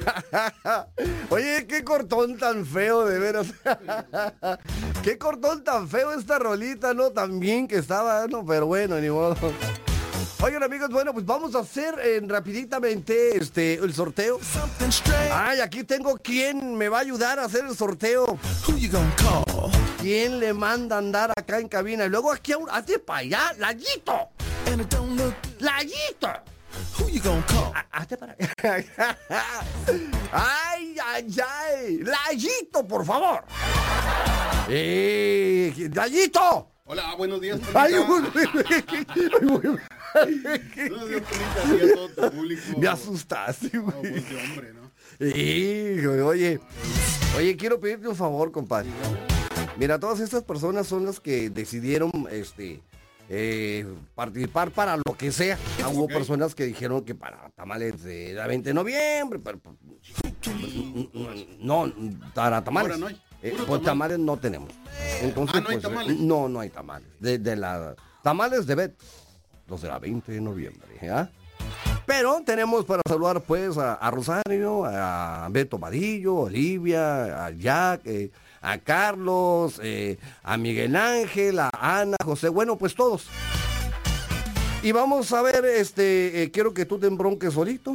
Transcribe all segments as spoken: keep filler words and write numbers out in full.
Oye, qué cortón tan feo, de veras. Qué cortón tan feo esta rolita, ¿no? También que estaba, ¿no? Pero bueno, ni modo. Oigan, amigos, bueno, pues vamos a hacer eh, rapiditamente este, el sorteo. Ay, aquí tengo quien me va a ayudar a hacer el sorteo. ¿Quién le manda a andar acá en cabina? Y luego aquí, hazte para allá, Layito. Layito. Hazte para allá. Ay, ay, ay. Layito, por favor. Eh, Layito. Hola, buenos días. Ay, buenos días, todo tu público. Me asustaste, güey. No, pues de hombre, ¿no? Sí, oye, oye, quiero pedirte un favor, compadre. Mira, todas estas personas son las que decidieron, este, eh, participar para lo que sea. Ah, hubo okay. personas que dijeron que para tamales de la veinte de noviembre, pero, no, para tamales. Ahora no hay. Eh, pues tamales no tenemos. Entonces, ah, no hay pues, tamales. No, no hay tamales. De, de la tamales de Bet, los de la veinte de noviembre, ¿ya? Pero tenemos para saludar pues a, a Rosario, a Beto Vadillo, Olivia, a Jack, eh, a Carlos, eh, a Miguel Ángel, a Ana, José, bueno, pues todos. Y vamos a ver, este, eh, quiero que tú te embronques solito.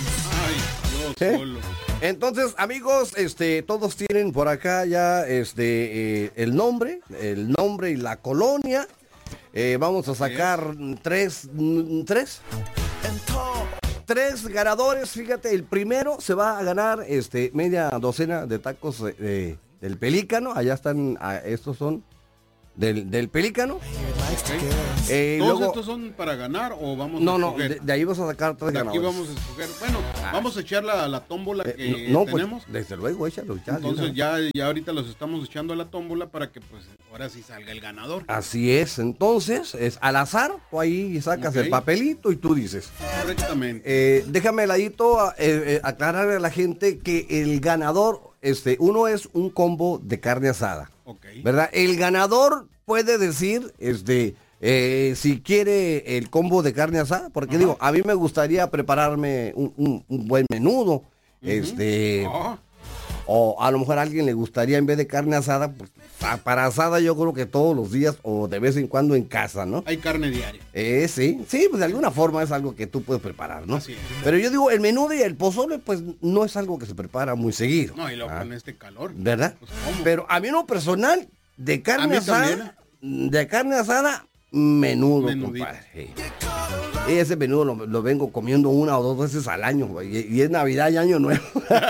Ay, yo ¿Eh? solo. Entonces, amigos, este, todos tienen por acá ya este eh, el nombre, el nombre y la colonia. Eh, vamos a sacar tres, tres, tres ganadores. Fíjate, el primero se va a ganar este media docena de tacos eh, del Pelícano. Allá están, ah, estos son del, del Pelícano. Okay. Eh, ¿Todos luego, estos son para ganar o vamos no, a no, escoger? No, de, de ahí vamos a sacar tres de ganadores. aquí vamos a escoger. Bueno, ah. vamos a echar la, la tómbola eh, que no, tenemos. Pues, desde luego, échalo. Ya, Entonces ya, ya ahorita los estamos echando a la tómbola para que pues ahora sí salga el ganador. Así es, entonces es al azar, tú ahí sacas okay. el papelito y tú dices. Correctamente. Eh, déjame, Ladito, eh, eh, aclararle a la gente que el ganador, este, uno es un combo de carne asada. Okay. ¿Verdad? El ganador puede decir, este, eh, si quiere el combo de carne asada, porque Ajá. digo, a mí me gustaría prepararme un, un, un buen menudo, uh-huh. este, Ajá. o a lo mejor a alguien le gustaría en vez de carne asada, pues para asada yo creo que todos los días o de vez en cuando en casa, ¿no? Hay carne diaria. Eh, sí, sí, pues de alguna forma es algo que tú puedes preparar, ¿no? Así es. Pero yo digo, el menudo y el pozole, pues no es algo que se prepara muy seguido. No, y luego ¿ah? con este calor. ¿Verdad? Pues, ¿cómo? Pero a mí en lo personal, de carne a mí asada, también. de carne asada, menudo, Menudito. compadre. Y ese menudo lo, lo vengo comiendo una o dos veces al año, y, y es Navidad y Año Nuevo.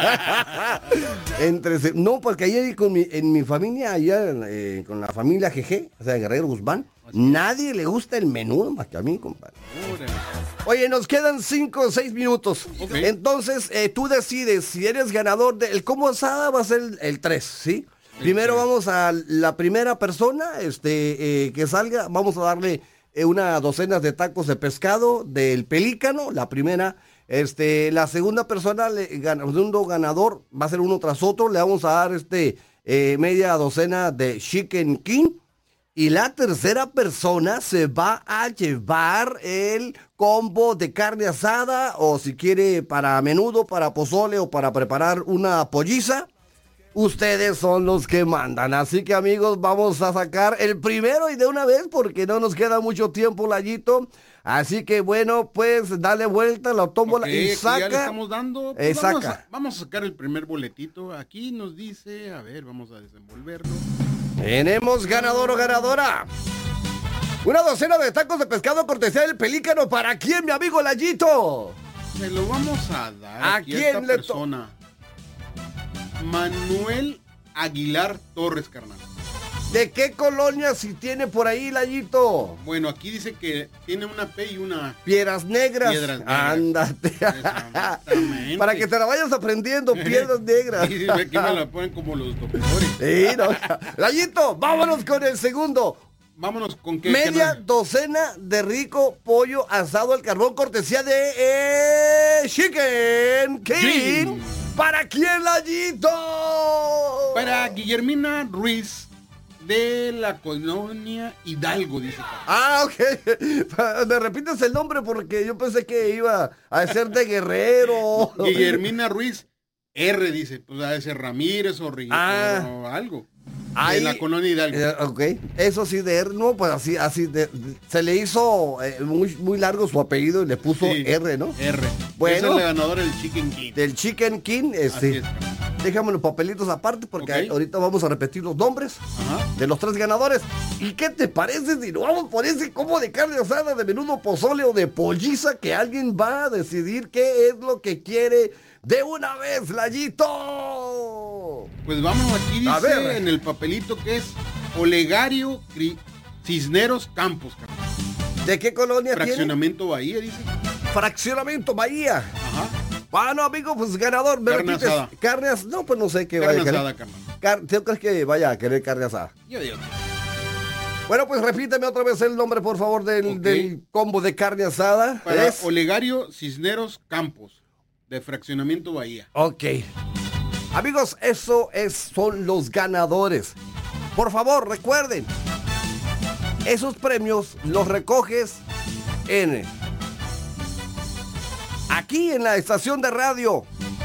Entre, no, porque ayer con mi, en mi familia, allá eh, con la familia G G, o sea, Guerrero Guzmán, Así nadie es. le gusta el menudo más que a mí, compadre. Oye, nos quedan cinco o seis minutos. Okay. Entonces, eh, tú decides si eres ganador del de, combo asada, va a ser el tres, ¿sí? El Primero tres. Vamos a la primera persona este, eh, que salga, vamos a darle eh, una docena de tacos de pescado del Pelícano, la primera. Este, la segunda persona, le, gan, segundo ganador, va a ser uno tras otro, le vamos a dar este eh, media docena de Chicken King. Y la tercera persona se va a llevar el combo de carne asada, o si quiere para menudo, para pozole o para preparar una polliza. Ustedes son los que mandan, así que amigos, vamos a sacar el primero y de una vez porque no nos queda mucho tiempo, Layito. Así que bueno, pues dale vuelta la tómbola okay, y saca. Ya le estamos dando. Pues eh, vamos, saca. A, vamos a sacar el primer boletito. Aquí nos dice, a ver, vamos a desenvolverlo. Tenemos ganador o ganadora. Una docena de tacos de pescado cortesía del Pelícano. ¿Para quién, mi amigo Layito? Se lo vamos a dar ¿A aquí quién a esta le persona? Manuel Aguilar Torres, carnal. ¿De qué colonia si tiene por ahí, Layito? Bueno, aquí dice que tiene una P y una... Piedras Negras. Piedras Negras. Ándate. Para que te la vayas aprendiendo, Piedras Negras. Sí, sí, aquí me la ponen como los doctores. Sí, no. Layito, vámonos con el segundo. Vámonos con qué. Media que no... docena de rico pollo asado al carbón, cortesía de eh, Chicken King. Sí. ¿Para quién, Layito? Para Guillermina Ruiz, de la colonia Hidalgo, dice. Ah, ok. Me repites el nombre porque yo pensé que iba a ser de Guerrero. Guillermina Ruiz, R dice, pues a ese Ramírez o, Ri- Ah. o algo. Ahí, de la colonia Hidalgo. Eh, ok, eso sí de R, no, pues así, así, de, de- se le hizo eh, muy, muy largo su apellido y le puso Sí, R, ¿no? R. Bueno. Esa es la ganadora del Chicken King. Del Chicken King, Así este, es, carnal. déjame los papelitos aparte porque Ok. ahorita vamos a repetir los nombres Ajá. de los tres ganadores. ¿Y qué te parece si nos vamos por ese combo de carne asada, de menudo pozole o de polliza que alguien va a decidir qué es lo que quiere de una vez, Layito? Pues vamos, aquí A dice ver. en el papelito que es Olegario Cri- Cisneros Campos, carnal. ¿De qué colonia tiene? Fraccionamiento Bahía, dice. Fraccionamiento Bahía. Ajá. Bueno, amigo, pues ganador. ¿Me Carne repites? asada. Carne asada. No, pues no sé qué Carne vaya a querer. asada, carnal. Car- ¿Tú crees que vaya a querer carne asada? Yo digo. Bueno, pues repíteme otra vez el nombre, por favor, del, Ok. del combo de carne asada. Para Es... Olegario Cisneros Campos, de Fraccionamiento Bahía. Ok. Amigos, eso es, son los ganadores. Por favor, recuerden, esos premios los recoges en... aquí en la estación de radio.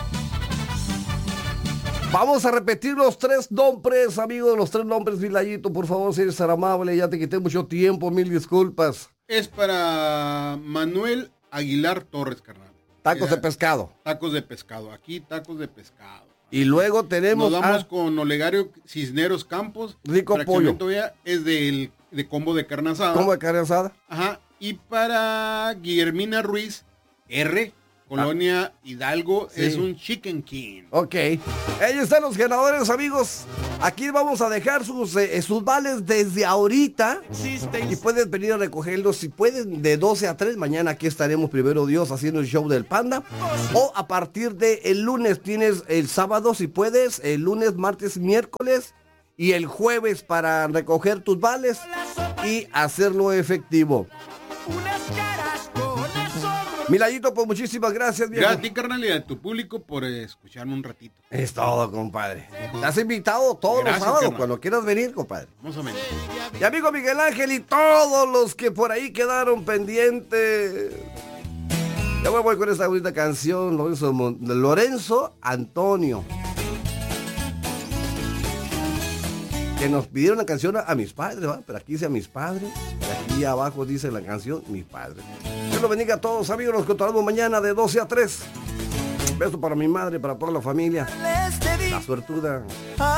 Vamos a repetir los tres nombres, amigos, los tres nombres, Vilayito, por favor, si eres tan amable, ya te quité mucho tiempo, mil disculpas. Es para Manuel Aguilar Torres, carnal. Tacos Era- de pescado. Tacos de pescado. Aquí tacos de pescado. Y luego tenemos Nos vamos a con Olegario Cisneros Campos. Rico Fraccionamiento Bahía, es del de combo de carne asada. combo de carne asada. Ajá. Y para Guillermina Ruiz R, Colonia Hidalgo, Sí. es un Chicken King. Ok. Ahí están los ganadores, amigos. Aquí vamos a dejar sus, eh, sus vales desde ahorita. Y pueden venir a recogerlos. Si pueden, de doce a tres. Mañana aquí estaremos, primero Dios, haciendo el show del Panda. O a partir del lunes, tienes el sábado, si puedes. El lunes, martes, miércoles. Y el jueves para recoger tus vales y hacerlo efectivo. Milayito, pues muchísimas gracias, viejo. Gracias a ti, carnal, y a tu público por eh, escucharme un ratito. Es todo, compadre. Te has invitado todos Gracias, los sábados, carnal. cuando quieras venir, compadre. Vamos a ver. Y amigo Miguel Ángel y todos los que por ahí quedaron pendientes. Ya me voy con esta bonita canción, Lorenzo, Mon- de Lorenzo Antonio. Que nos pidieron la canción a, a mis padres, ¿va? Pero aquí dice a mis padres. Y aquí abajo dice la canción, mis padres. Dios los bendiga a todos, amigos. Nos encontramos mañana de doce a tres. Beso para mi madre, para toda la familia. La suertuda.